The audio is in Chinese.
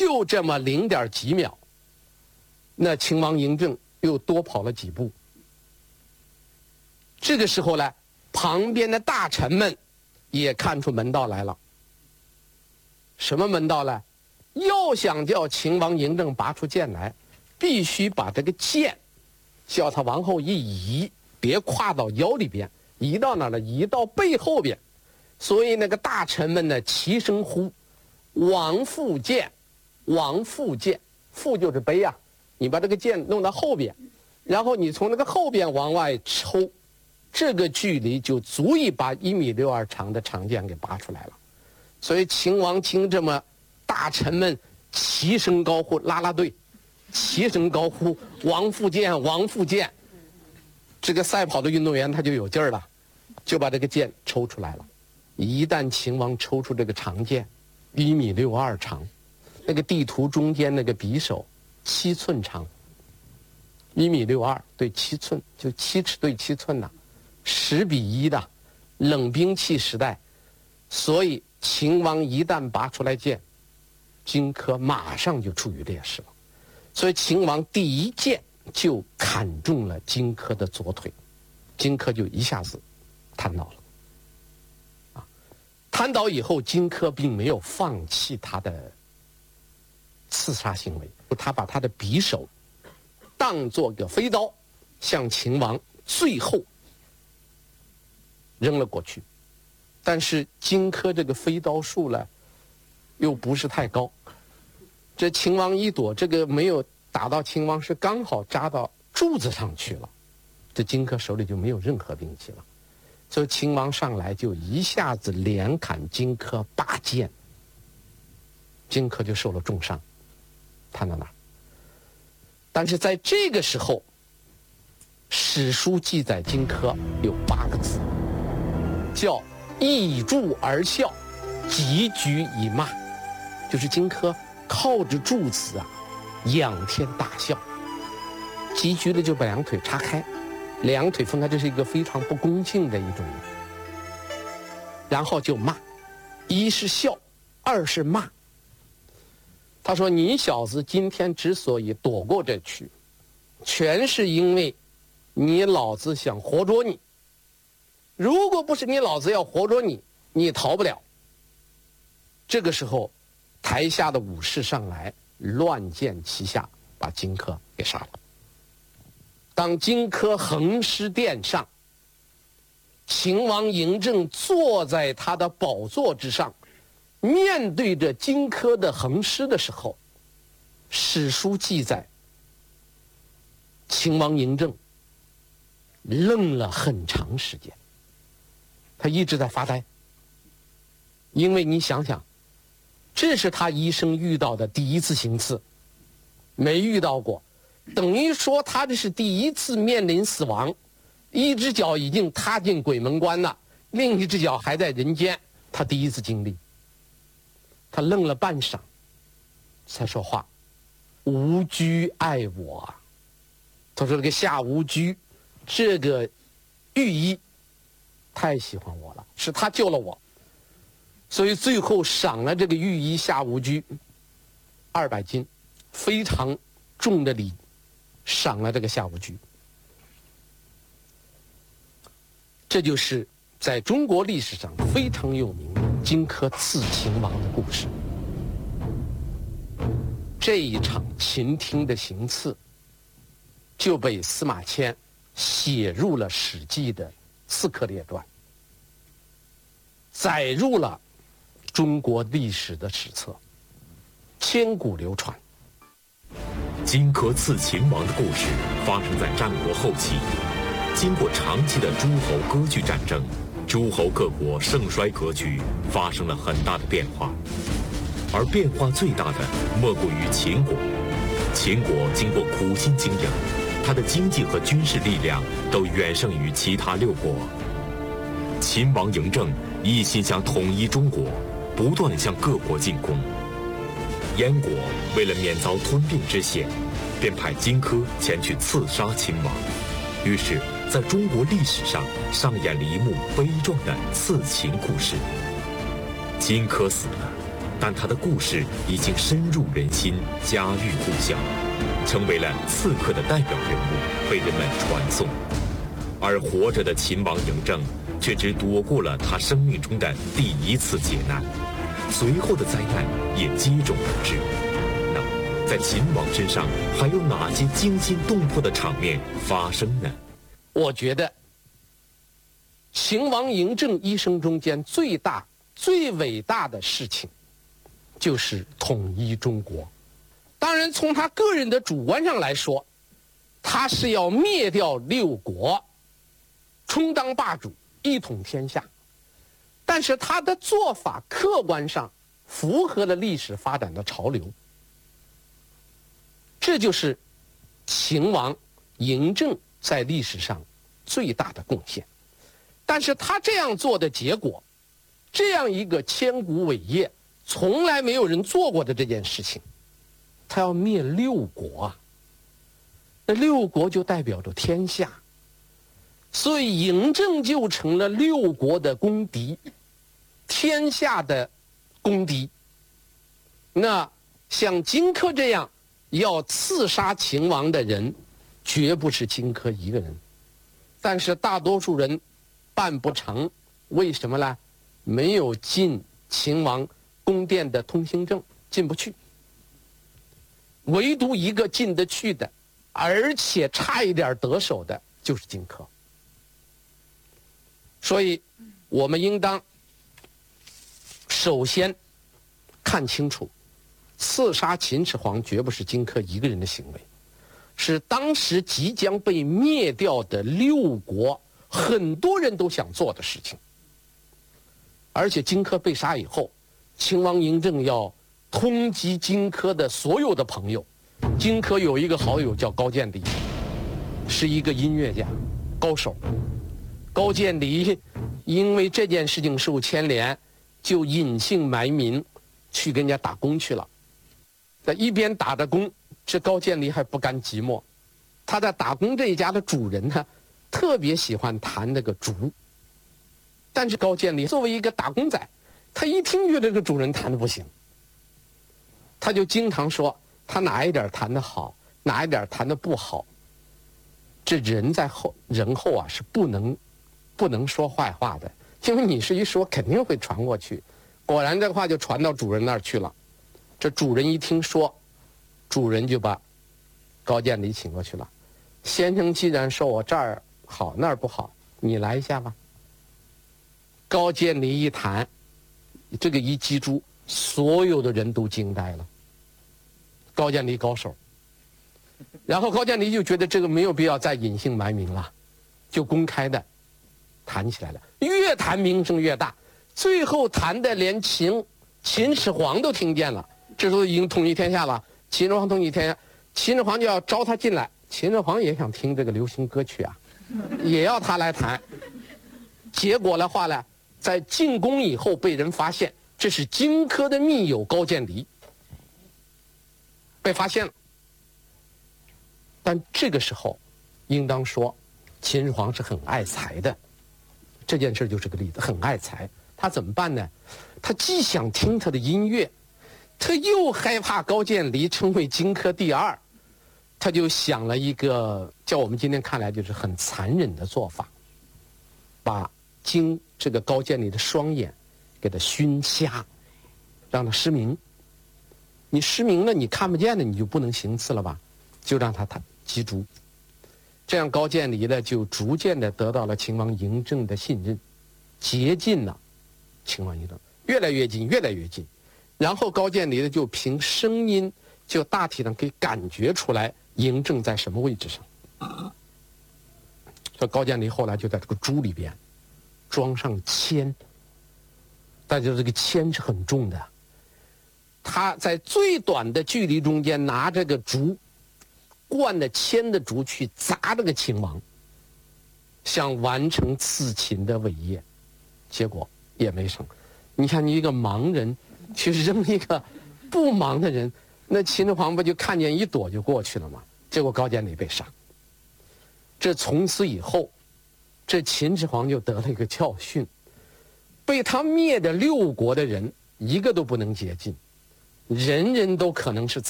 就这么0点几秒，那秦王嬴政又多跑了几步。这个时候呢，旁边的大臣们也看出门道来了。什么门道呢？要想叫秦王嬴政拔出剑来，必须把这个剑叫他往后一移，别跨到腰里边，移到哪儿呢？移到背后边。所以那个大臣们呢，齐声呼：“王复剑，王复剑。”复就是背啊，你把这个剑弄到后边，然后你从那个后边往外抽，这个距离就足以把1.62米长的长剑给拔出来了。所以秦王听这么大臣们齐声高呼，啦啦队齐声高呼王复剑，王复剑，这个赛跑的运动员他就有劲儿了，就把这个剑抽出来了。一旦秦王抽出这个长剑，1.62米长，那个地图中间那个匕首7寸长，1.62米对7寸，就7尺对7寸呐，10比1的冷兵器时代。所以秦王一旦拔出来剑，荆轲马上就处于劣势了。所以秦王第一剑就砍中了荆轲的左腿，荆轲就一下子瘫倒了。瘫倒以后，荆轲并没有放弃他的刺杀行为，他把他的匕首当作个飞刀，向秦王最后扔了过去。但是荆轲这个飞刀术呢，又不是太高。这秦王一躲，这个没有打到秦王，是刚好扎到柱子上去了。这荆轲手里就没有任何兵器了，所以秦王上来就一下子连砍荆轲8剑，荆轲就受了重伤，瘫到那儿。但是在这个时候，史书记载荆轲有8个字，叫倚柱而笑，急居以骂，就是荆轲靠着柱子啊，仰天大笑。急居的就把2腿叉开，2腿分开，这是一个非常不恭敬的一种。然后就骂，一是笑，二是骂。他说：“你小子今天之所以躲过这去，全是因为你老子想活捉你。如果不是你老子要活捉你，你逃不了。”这个时候，台下的武士上来，乱箭齐下，把荆轲给杀了。当荆轲横尸殿上，秦王嬴政坐在他的宝座之上，面对着荆轲的横尸的时候，史书记载，秦王嬴政愣了很长时间，他一直在发呆。因为你想想，这是他一生遇到的第一次行刺，没遇到过，等于说他这是第一次面临死亡，一只脚已经踏进鬼门关了，另一只脚还在人间，他第一次经历。他愣了半晌，才说话：“吾居爱我啊。”他说这个夏无居，这个御医太喜欢我了，是他救了我，所以最后赏了这个御医夏无居200斤，非常重的礼，赏了这个夏无居。这就是在中国历史上非常有名的荆轲刺秦王的故事。这一场秦听的行刺就被司马迁写入了《史记》的《刺客列传》，载入了中国历史的史册，千古流传。 荆轲刺秦王的故事发生在战国后期，经过长期的诸侯割据战争，诸侯各国盛衰格局发生了很大的变化，而变化最大的莫过于秦国。秦国经过苦心经营，它的经济和军事力量都远胜于其他6国。秦王嬴政一心想统一中国，不断向各国进攻。燕国为了免遭吞并之险，便派荆轲前去刺杀秦王。于是在中国历史上上演了一幕悲壮的刺秦故事。荆轲死了， 但他的故事已经深入人心，家喻户晓，成为了刺客的代表人物，被人们传颂。而活着的秦王嬴政却只躲过了他生命中的第一次劫难，随后的灾难也接踵而至。那在秦王身上还有哪些惊心动魄的场面发生呢？ 我觉得秦王嬴政一生中间最大最伟大的事情就是统一中国。当然从他个人的主观上来说，他是要灭掉六国，充当霸主，一统天下。但是他的做法客观上符合了历史发展的潮流，这就是秦王嬴政在历史上最大的贡献。但是他这样做的结果，这样一个千古伟业，从来没有人做过的这件事情，他要灭六国啊！那六国就代表着天下，所以嬴政就成了六国的公敌，天下的公敌。那像荆轲这样要刺杀秦王的人，绝不是荆轲一个人，但是大多数人办不成，为什么呢？没有进秦王宫殿的通行证，进不去。唯独一个进得去的，而且差一点得手的，就是荆轲。所以我们应当首先看清楚，刺杀秦始皇绝不是荆轲一个人的行为，是当时即将被灭掉的六国很多人都想做的事情。而且荆轲被杀以后，秦王嬴政要通缉荆轲的所有的朋友。荆轲有一个好友叫高渐离，是一个音乐家高手。高渐离因为这件事情受牵连，就隐姓埋名去跟人家打工去了。在一边打着工，这高渐离还不甘寂寞，他在打工这一家的主人呢，特别喜欢弹那个竹。但是高渐离作为一个打工仔，他一听觉得这个主人弹的不行，他就经常说他哪一点弹得好，哪一点弹得不好。这人在人后啊是不能说坏话的，因为你是一说肯定会传过去。果然这话就传到主人那儿去了。这主人一听说，主人就把高渐离请过去了。先生既然说我这儿好那儿不好，你来一下吧。高渐离一弹，这个一击出，所有的人都惊呆了。高渐离高手。然后高渐离就觉得这个没有必要再隐姓埋名了，就公开的弹起来了，越弹名声越大，最后弹的连秦始皇都听见了。这时候已经统一天下了，秦始皇统一天下，秦始皇就要招他进来。秦始皇也想听这个流行歌曲啊，也要他来弹。结果的话呢，在进宫以后被人发现，这是荆轲的密友高渐离，被发现了。但这个时候应当说秦始皇是很爱财的，这件事就是个例子，很爱财。他怎么办呢？他既想听他的音乐，他又害怕高渐离成为荆轲第二，他就想了一个叫我们今天看来就是很残忍的做法，把这个高渐离的双眼给他熏瞎，让他失明。你失明了，你看不见的，你就不能行刺了吧？就让他击竹。这样高渐离呢，就逐渐的得到了秦王嬴政的信任，接近了秦王嬴政，越来越近，越来越近。然后高渐离呢，就凭声音，就大体上可以感觉出来嬴政在什么位置上。所以高渐离后来就在这个竹里边装上铅，大家这个铅是很重的。他在最短的距离中间拿这个竹，灌了铅的竹去砸这个秦王，想完成刺秦的伟业，结果也没成。你看，你一个盲人去扔一个不盲的人，那秦始皇不就看见一躲就过去了吗？结果高渐离被杀。这从此以后，这秦始皇就得了一个教训，被他灭的六国的人一个都不能洁净，人人都可能是